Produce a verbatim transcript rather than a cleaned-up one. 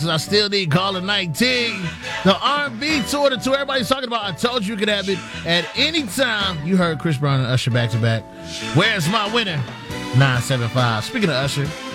I still need caller nineteen. The R and B tour, the tour everybody's talking about. I told you you could have it at any time. You heard Chris Brown and Usher back to back. Where's my winner? nine seven five. Speaking of Usher,